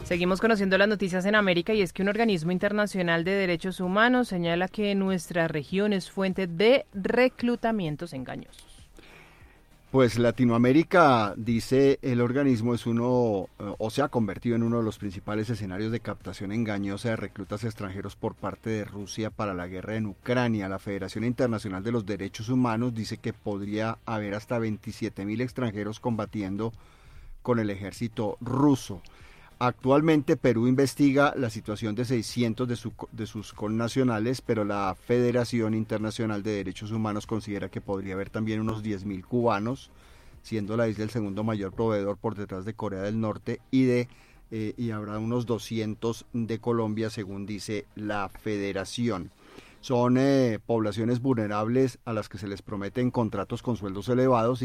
Seguimos conociendo las noticias en América y es que un organismo internacional de derechos humanos señala que nuestra región es fuente de reclutamientos engañosos. Pues Latinoamérica, dice el organismo, es uno o se ha convertido en uno de los principales escenarios de captación engañosa de reclutas extranjeros por parte de Rusia para la guerra en Ucrania. La Federación Internacional de los Derechos Humanos dice que podría haber hasta 27.000 extranjeros combatiendo con el ejército ruso. Actualmente Perú investiga la situación de 600 de sus connacionales, pero la Federación Internacional de Derechos Humanos considera que podría haber también unos 10.000 cubanos, siendo la isla el segundo mayor proveedor por detrás de Corea del Norte y habrá unos 200 de Colombia, según dice la Federación. Son poblaciones vulnerables a las que se les prometen contratos con sueldos elevados